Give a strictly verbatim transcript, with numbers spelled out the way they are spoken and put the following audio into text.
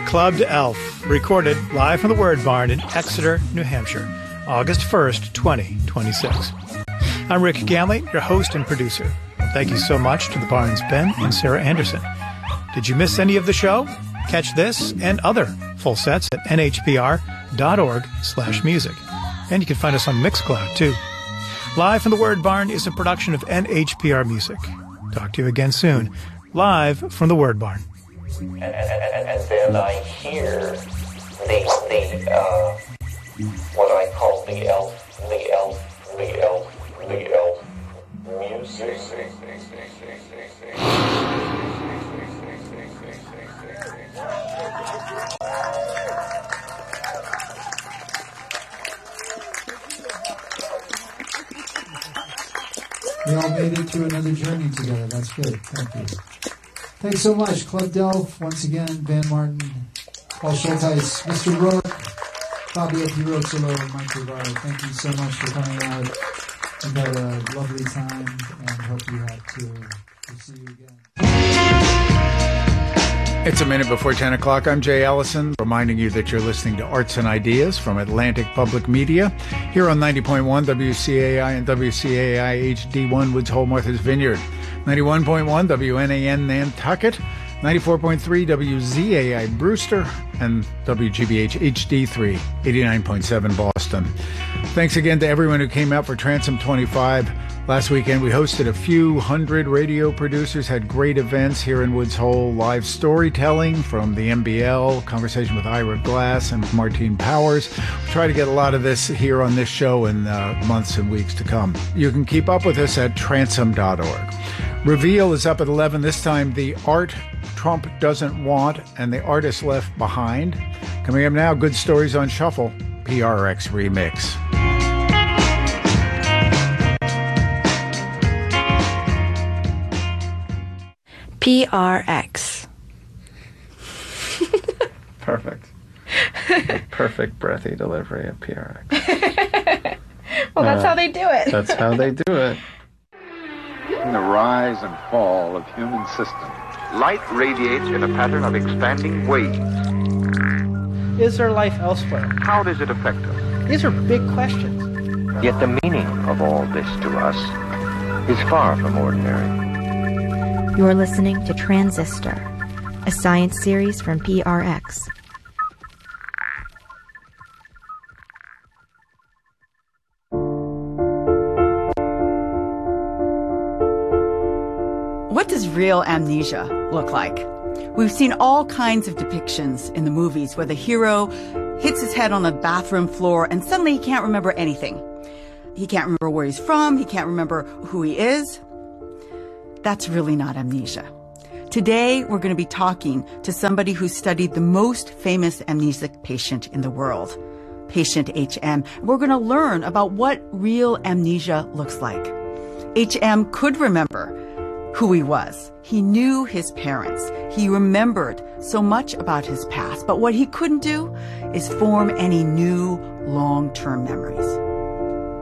Clubbed Elf, recorded live from the Word Barn in Exeter, New Hampshire, August first, twenty twenty-six. I'm Rick Ganley, your host and producer. Thank you so much to the Barnes Ben and Sarah Anderson. Did you miss any of the show? Catch this and other full sets at n h p r dot org slash music. And you can find us on Mixcloud, too. Live from the Word Barn is a production of N H P R Music. Talk to you again soon. Live from the Word Barn. And, and, and then I hear the, the uh, what I call the elf, the elf, the elf, the elf music. We all made it through another journey together. That's good. Thank you. Thanks so much. Club Delph, once again, Van Martin, Paul Schultheis, Mister Rourke, Fabio Pirozolo, and Mike Rivaro. Thank you so much for coming out. We've had a lovely time, and hope you have too. We'll see you again. It's a minute before ten o'clock. I'm Jay Ellison, reminding you that you're listening to Arts and Ideas from Atlantic Public Media, here on ninety point one W C A I and W C A I H D one Woods Hole, Martha's Vineyard, ninety-one point one W N A N Nantucket, ninety-four point three W Z A I Brewster, and W G B H H D three, eighty-nine point seven Boston. Thanks again to everyone who came out for Transom twenty-five. Last weekend, we hosted a few hundred radio producers, had great events here in Woods Hole, live storytelling from the M B L, conversation with Ira Glass and Martine Powers. We'll try to get a lot of this here on this show in uh, months and weeks to come. You can keep up with us at transom dot org. Reveal is up at eleven, this time the art Trump doesn't want and the artist left behind. Coming up now, Good Stories on Shuffle, P R X Remix. P R X. Perfect. The perfect breathy delivery of P R X. Well, that's uh, how they do it. That's how they do it. The rise and fall of human systems. Light radiates in a pattern of expanding waves. Is there life elsewhere? How does it affect us? These are big questions. Yet the meaning of all this to us is far from ordinary. You're listening to Transistor, a science series from P R X. What does real amnesia look like? We've seen all kinds of depictions in the movies where the hero hits his head on the bathroom floor and suddenly he can't remember anything. He can't remember where he's from, he can't remember who he is. That's really not amnesia. Today, we're going to be talking to somebody who studied the most famous amnesic patient in the world, patient H M. We're going to learn about what real amnesia looks like. H M could remember who he was. He knew his parents. He remembered so much about his past. But what he couldn't do is form any new long-term memories.